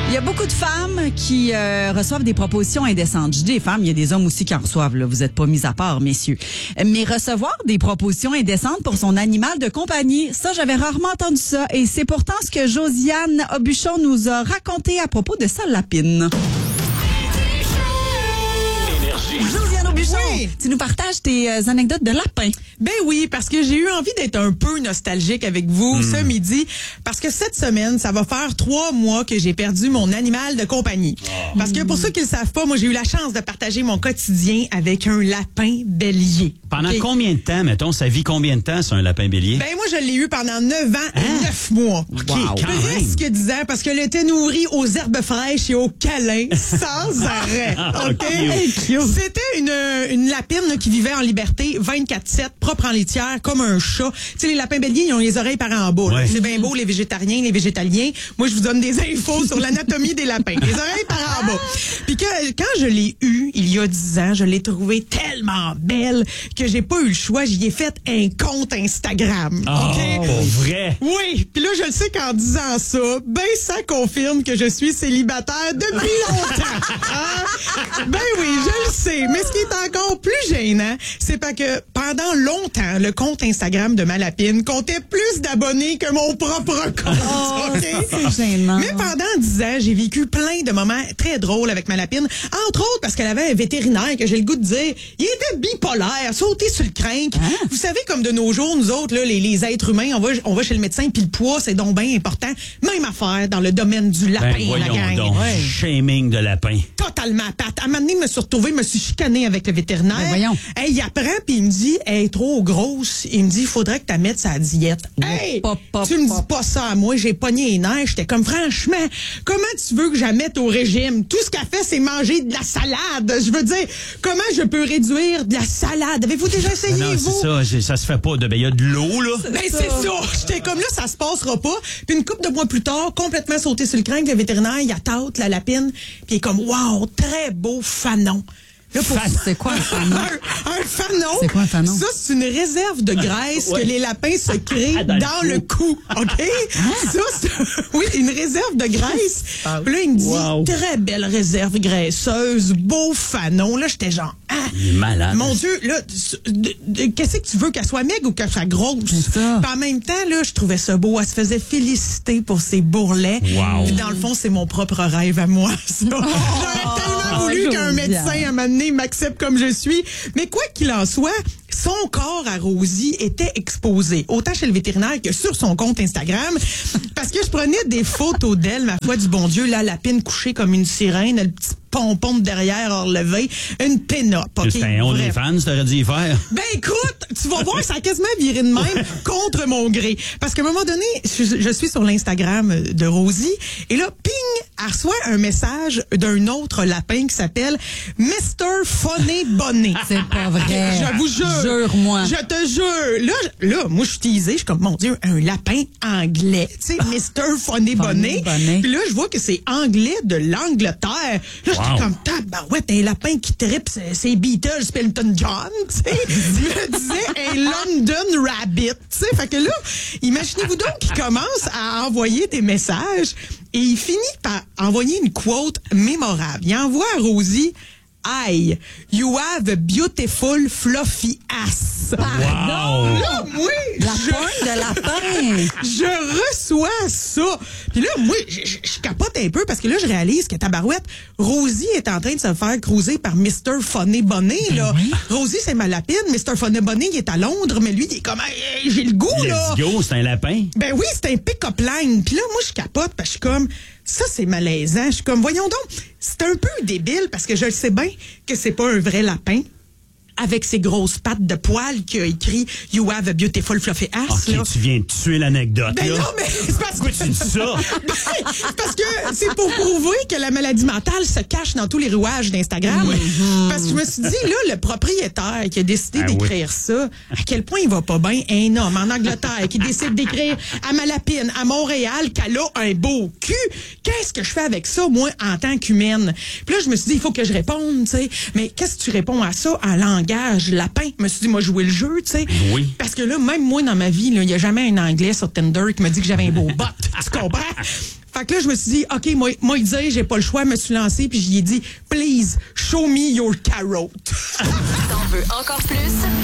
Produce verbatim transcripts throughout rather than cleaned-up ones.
Il y a beaucoup de femmes qui euh, reçoivent des propositions indécentes. Je dis des femmes, il y a des hommes aussi qui en reçoivent. Là. Vous n'êtes pas mis à part, messieurs. Mais recevoir des propositions indécentes pour son animal de compagnie, ça, j'avais rarement entendu ça. Et c'est pourtant ce que Josiane Aubuchon nous a raconté à propos de sa lapine. Josiane Aubuchon, oui. Tu nous partages tes euh, anecdotes de lapin. Ben oui, parce que j'ai eu envie d'être un peu nostalgique avec vous mmh. ce midi, parce que cette semaine, ça va faire trois mois que j'ai perdu mon animal de compagnie. Oh. Parce que pour ceux qui le savent pas, moi j'ai eu la chance de partager mon quotidien avec un lapin bélier. Pendant okay. combien de temps, mettons, ça vit combien de temps, c'est un lapin bélier? Ben moi, je l'ai eu pendant neuf ans hein? et neuf mois. OK, wow. Presque dix ans, parce qu'elle était nourrie aux herbes fraîches et aux câlins sans arrêt. OK? okay. C'était une, une lapine là, qui vivait en liberté vingt-quatre sept, propre en litière, comme un chat. Tu sais, les lapins béliers, ils ont les oreilles par en bas. Ouais. C'est bien beau, les végétariens, les végétaliens. Moi, je vous donne des infos sur l'anatomie des lapins. Les oreilles par en bas. Puis que, quand je l'ai eu, il y a dix ans, je l'ai trouvée tellement belle que j'ai pas eu le choix. J'y ai fait un compte Instagram. Oh, okay? pour vrai? Oui. Puis là, je le sais qu'en disant ça, ben, ça confirme que je suis célibataire depuis longtemps. Hein? Ben oui, je le sais. Mais ce qui est encore plus gênant, c'est parce que pendant longtemps, le compte Instagram de ma lapine comptait plus d'abonnés que mon propre compte. Oh, okay? C'est gênant. Mais pendant dix ans, j'ai vécu plein de moments très drôles avec ma lapine. Entre autres, parce qu'elle avait un vétérinaire que j'ai le goût de dire, il était bipolaire, sauté sur le crinque. Hein? Vous savez, comme de nos jours, nous autres, là, les, les êtres humains, on va, on va chez le médecin, puis le poids, c'est donc bien important. Même affaire dans le domaine du lapin, ben, la gang. Donc, ouais. Shaming de lapin. Totalement, Pat. À un moment donné, je me suis retrouvée, je me suis chicanée avec le vétérinaire. Ben, voyons. Hey, il apprend, puis il me dit, elle est trop grosse. Il me dit, il faudrait que tu la mettes sa diète. Hey, pop, pop, tu me pop. dis pas ça à moi, j'ai pogné les nerfs. J'étais comme, franchement, comment tu veux que je la mette au régime? Tout ce qu'elle fait, c'est manger de la salade. Je veux dire, comment je peux réduire de la salade? Avez-vous déjà essayé, non, vous? c'est ça, ça se fait pas. Ben, il y a de l'eau, là. Ben, c'est ça. J'étais comme là, ça se passera pas. Puis une couple de mois plus tard, complètement sauté sur le crinque, le vétérinaire, il attaute la lapine, puis il est comme, wow, très beau fanon. Là, pour... C'est quoi un fanon? un, un fanon? C'est quoi un fanon? Ça, c'est une réserve de graisse ouais. que les lapins se créent dans, dans le cou. OK? Ah. Ça, c'est oui, une réserve de graisse. Ah. Puis là, il me dit, wow. Très belle réserve graisseuse, beau fanon. Là, j'étais genre, ah, il est malade. Mon Dieu, là, qu'est-ce que tu veux, qu'elle soit maigre ou qu'elle soit grosse? Puis en même temps, là, je trouvais ça beau. Elle se faisait féliciter pour ses bourrelets. Wow. Puis dans le fond, c'est mon propre rêve à moi. Ça. Oh. J'aurais tellement voulu oh, qu'un médecin, à un moment donné, m'accepte comme je suis. Mais quoi qu'il en soit, son corps à Rosie était exposé, autant chez le vétérinaire que sur son compte Instagram, parce que je prenais des photos d'elle, ma foi du bon Dieu, la lapine couchée comme une sirène, le petit pompon de derrière relevé, une pin-up. Okay? C'est un OnlyFans, t'aurais dû y faire. Ben écoute, tu vas voir, ça a quasiment viré de même contre mon gré. Parce qu'à un moment donné, je, je suis sur l'Instagram de Rosie, et là, ping, elle reçoit un message d'un autre lapin qui s'appelle mister Funny Bunny. C'est pas vrai. Je vous jure. Jure-moi. Je te jure. Là, là, moi, je suis teasée. Je suis comme, mon Dieu, un lapin anglais. Tu sais, mister Funny Bunny. Puis là, je vois que c'est anglais de l'Angleterre. Là, wow. J'étais comme, tabarouette, un lapin qui trippe, c'est Beatles, Elton John, tu sais. Je me disais, un London Rabbit, tu sais. Fait que là, imaginez-vous donc qu'il commence à envoyer des messages et il finit par envoyer une quote mémorable. Il envoie à Rosie, Hi, you have a beautiful fluffy ass. Pardon? Wow. Là, moi, la je, pointe de lapin. Je reçois ça. Puis là, moi, je, je, je capote un peu parce que là, je réalise que tabarouette, Rosie est en train de se faire cruiser par mister Funny Bunny, là. Oui. Rosie, c'est ma lapine. mister Funny Bunny, il est à Londres, mais lui, il est comme, hey, j'ai le goût, Let's là. Let's go, c'est un lapin. Ben oui, c'est un pick-up line. Puis là, moi, je capote parce que je suis comme, ça, c'est malaisant. Je suis comme, voyons donc, c'est un peu débile parce que je le sais bien que c'est pas un vrai lapin avec ses grosses pattes de poils qui a écrit « You have a beautiful fluffy ass ». OK, là. Tu viens de tuer l'anecdote, ben là. non, mais c'est parce que... Pourquoi tu dis ça? Ben, c'est parce que c'est pour prouver que la maladie mentale se cache dans tous les rouages d'Instagram. Oui. Parce que je me suis dit, là, le propriétaire qui a décidé ah, d'écrire oui. ça, à quel point il va pas bien, un homme en Angleterre qui décide d'écrire à ma lapine, à Montréal, qu'elle a un beau cul. Qu'est-ce que je fais avec ça, moi, en tant qu'humaine? Puis là, je me suis dit, il faut que je réponde, tu sais. Mais qu'est-ce que tu réponds à ça en langue lapin? Je me suis dit, moi, jouer le jeu, tu sais. Oui. Parce que là, même moi, dans ma vie, il n'y a jamais un Anglais sur Tinder qui me dit que j'avais un beau bot. Tu comprends? Fait que là, je me suis dit, OK, moi, moi, il disait, j'ai pas le choix, je me suis lancée, puis j'y ai dit, please, show me your carrot. T'en veux encore plus?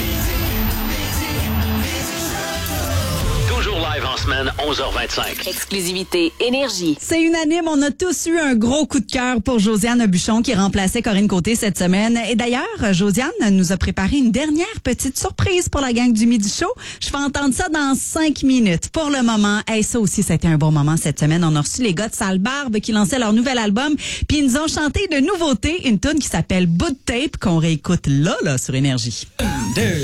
Toujours live en semaine, onze heures vingt-cinq. Exclusivité Énergie. C'est unanime, on a tous eu un gros coup de cœur pour Josiane Buchon qui remplaçait Corinne Côté cette semaine. Et d'ailleurs, Josiane nous a préparé une dernière petite surprise pour la gang du Midi Show. Je vais entendre ça dans cinq minutes. Pour le moment, hey, ça aussi, ça a été un bon moment cette semaine. On a reçu les gars de Sale Barbe qui lançaient leur nouvel album, puis ils nous ont chanté de nouveautés, une tune qui s'appelle Bout de Tape qu'on réécoute là, là, sur Énergie. Un, deux,